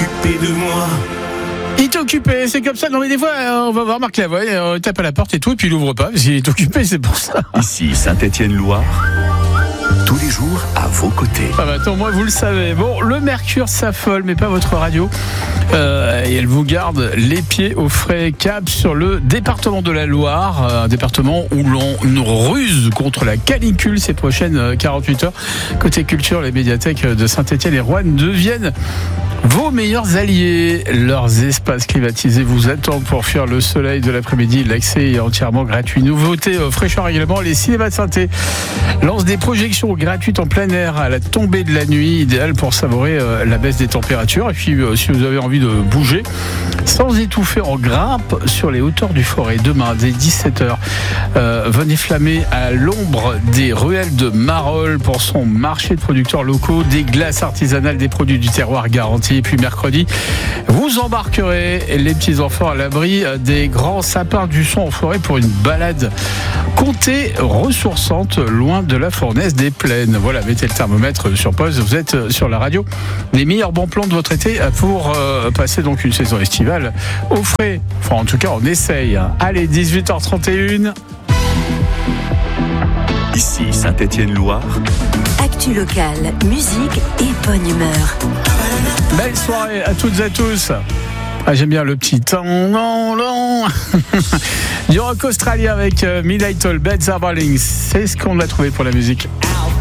occupé de moi. Il est occupé, c'est comme ça. Non mais des fois, on va voir Marc Lavoie, on tape à la porte et tout, et puis il ouvre pas, parce qu'il est occupé, c'est pour ça. Ici Saint-Étienne-Loire, tous les jours à vos côtés. Ah bah attends, moi vous le savez. Bon, le mercure s'affole, mais pas votre radio. Et elle vous garde les pieds au frais. Cap sur le département de la Loire, un département où l'on ruse contre la canicule ces prochaines 48 heures. Côté culture, les médiathèques de Saint-Étienne et Roanne deviennent vos meilleurs alliés. Leurs espaces climatisés vous attendent pour fuir le soleil de l'après-midi. L'accès est entièrement gratuit. Nouveauté, fraîcheur également, les cinémas de Saint-Étienne lancent des projections gratuites en plein air à la tombée de la nuit, idéal pour savourer la baisse des températures. Et puis si vous avez envie de bouger sans étouffer, en grimpe sur les hauteurs du Forêt demain dès 17h. Venez flammer à l'ombre des ruelles de Marolles pour son marché de producteurs locaux, des glaces artisanales, des produits du terroir garantis. Et puis mercredi, vous embarquerez les petits enfants à l'abri des grands sapins du son en forêt pour une balade comptée, ressourçante, loin de la fournaise des plaines. Voilà, mettez le thermomètre sur pause, vous êtes sur la radio. Les meilleurs bons plans de votre été pour passer donc une saison estivale au frais. Enfin, en tout cas, on essaye. Allez, 18h31. Ici Saint-Étienne-Loire. Actu locale, musique et bonne humeur. Belle soirée à toutes et à tous. Ah, j'aime bien le petit temps long. Du rock australien avec Midnight All Beds Are Balling. C'est ce qu'on a trouvé pour la musique.